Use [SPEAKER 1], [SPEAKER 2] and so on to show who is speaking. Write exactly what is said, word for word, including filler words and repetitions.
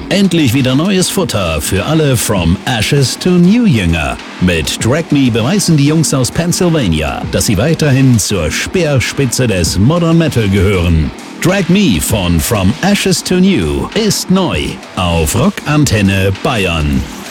[SPEAKER 1] Endlich wieder neues Futter für alle From Ashes to New Jünger. Mit Drag Me beweisen die Jungs aus Pennsylvania, dass sie weiterhin zur Speerspitze des Modern Metal gehören. Drag Me von From Ashes to New ist neu auf Rock Antenne Bayern.